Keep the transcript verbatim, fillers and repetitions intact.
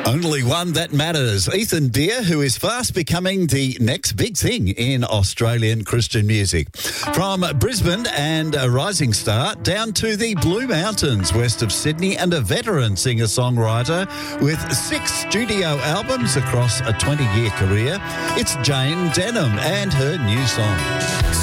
Only one that matters. Ethan Deer, who is fast becoming the next big thing in Australian Christian music. From Brisbane and a rising star down to the Blue Mountains west of Sydney, and a veteran singer-songwriter with six studio albums across a twenty-year career. It's Jane Denham and her new song.